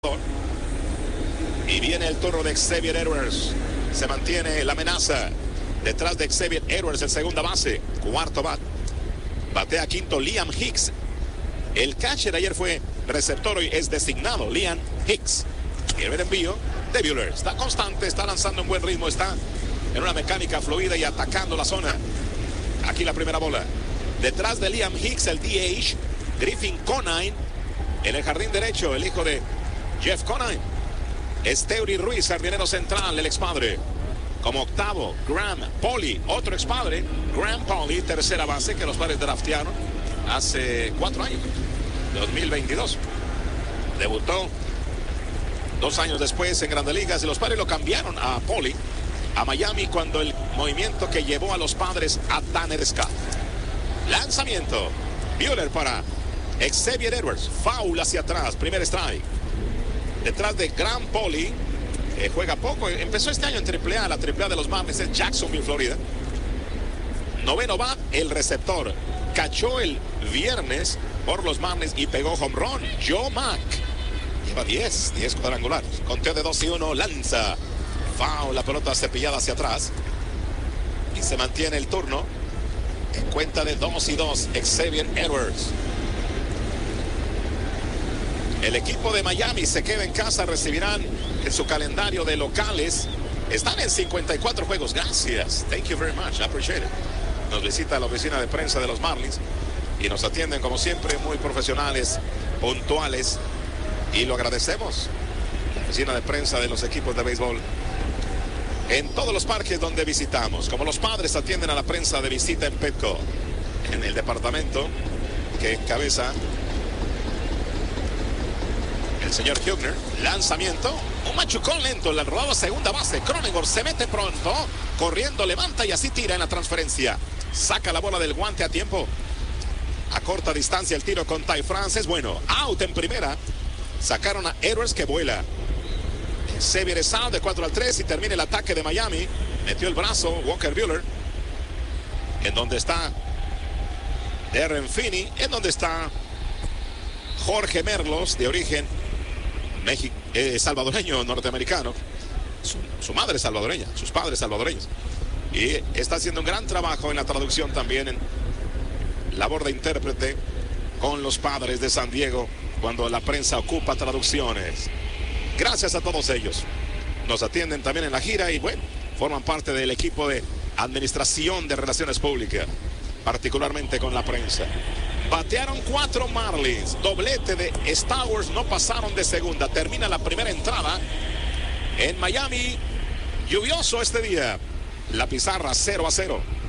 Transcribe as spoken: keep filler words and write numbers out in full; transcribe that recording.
Y viene el turno de Xavier Edwards. Se mantiene la amenaza detrás de Xavier Edwards en segunda base. Cuarto bat. Batea quinto Liam Hicks. El catcher ayer fue receptor, hoy es designado Liam Hicks. Y el envío de Buehler. Está constante, está lanzando un buen ritmo, está en una mecánica fluida y atacando la zona. Aquí la primera bola. Detrás de Liam Hicks, el D H, Griffin Conine. En el jardín derecho, el hijo de Jeff Conine. Esteury Ruiz, jardinero central, el expadre. Como octavo, Graham Pauley, otro expadre. Graham Pauley, tercera base, que los padres draftearon hace cuatro años, dos mil veintidós. Debutó dos años después en Grandes Ligas y los padres lo cambiaron a Pauley a Miami cuando el movimiento que llevó a los padres a Tanner Scott. Lanzamiento. Buehler para Xavier Edwards. Foul hacia atrás. Primer strike. Detrás de Graham Pauley. Eh, juega poco. Empezó este año en triple A. La triple A de los Marlins en Jacksonville, Florida. Noveno bat, el receptor. Cachó el viernes por los Marlins y pegó home run. Joe Mack. Lleva diez. diez cuadrangulares. Conteo de dos y uno. Lanza. Foul. La pelota cepillada hacia atrás. Y se mantiene el turno. En cuenta de dos y dos. Xavier Edwards. El equipo de Miami se queda en casa. Recibirán en su calendario de locales. Están en cincuenta y cuatro juegos. Gracias. Thank you very much. I appreciate it. Nos visita la oficina de prensa de los Marlins. Y nos atienden como siempre. Muy profesionales, puntuales. Y lo agradecemos. La oficina de prensa de los equipos de béisbol. En todos los parques donde visitamos. Como los padres atienden a la prensa de visita en Petco. En el departamento que encabeza el señor Hugner. Lanzamiento. Un machucón lento. Le rodado a segunda base. Cronenworth se mete pronto. Corriendo, levanta y así tira en la transferencia. Saca la bola del guante a tiempo. A corta distancia el tiro con Ty France es bueno. Out en primera. Sacaron a Edwards que vuela. Xavier es out de cuatro al tres y termina el ataque de Miami. Metió el brazo Walker Buehler. En donde está Darren Finney. En donde está Jorge Merlos, de origen México, eh, salvadoreño norteamericano. Su, su madre es salvadoreña, sus padres salvadoreños. Y está haciendo un gran trabajo en la traducción también, en labor de intérprete con los padres de San Diego cuando la prensa ocupa traducciones. Gracias a todos ellos. Nos atienden también en la gira y bueno, forman parte del equipo de administración de relaciones públicas, particularmente con la prensa. Batearon cuatro Marlins. Doblete de Stowers, no pasaron de segunda. Termina la primera entrada en Miami. Lluvioso este día. La pizarra cero a cero.